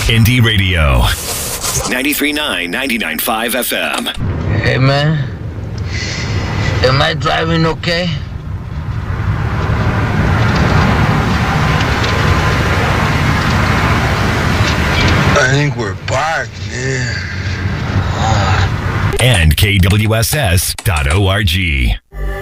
Indie Radio. 93.9, 99.5 FM. Hey, man. Am I driving okay? I think we're parked, man. And KWSS.org.